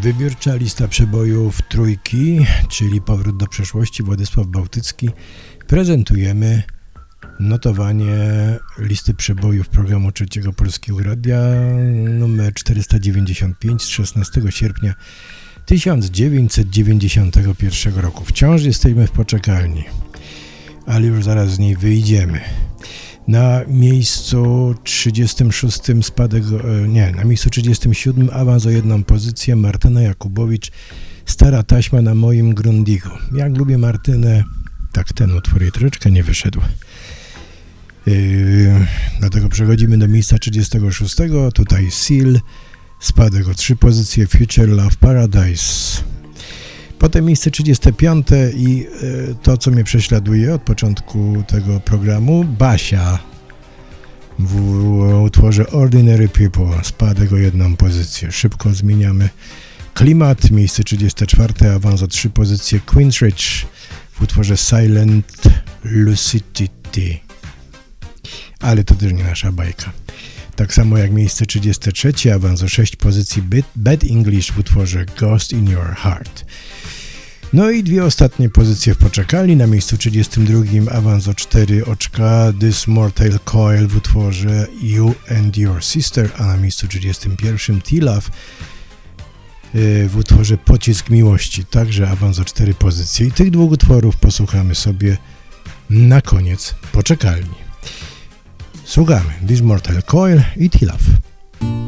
Wybiórcza lista przebojów trójki, czyli Powrót do przeszłości, Władysław Bałtycki. Prezentujemy notowanie listy przebojów programu Trzeciego Polskiego Radia numer 495 z 16 sierpnia 1991 roku. Wciąż jesteśmy w poczekalni, ale już zaraz z niej wyjdziemy. Na miejscu 36 na miejscu 37 awans o jedną pozycję Martyna Jakubowicz, Stara taśma na moim Grundigu. Jak lubię Martynę, tak ten utwór jej troszeczkę nie wyszedł. Dlatego przechodzimy do miejsca 36. Tutaj Seal, spadek o 3 pozycje, Future Love Paradise. Potem miejsce 35 i to, co mnie prześladuje od początku tego programu, Basia w utworze Ordinary People, spadek o jedną pozycję. Szybko zmieniamy klimat, miejsce 34, awans o 3 pozycje, Queensrÿche w utworze Silent Lucidity. Ale to też nie nasza bajka. Tak samo jak miejsce 33, awans o 6 pozycji, Bad English w utworze Ghost in Your Heart. No i dwie ostatnie pozycje w poczekalni. Na miejscu 32 awans o 4 oczka, This Mortal Coil w utworze You and Your Sister, a na miejscu 31 T-Love w utworze Pocisk Miłości, także awans o 4 pozycje. I tych dwóch utworów posłuchamy sobie na koniec poczekalni. Słuchamy This Mortal Coil i T-Love.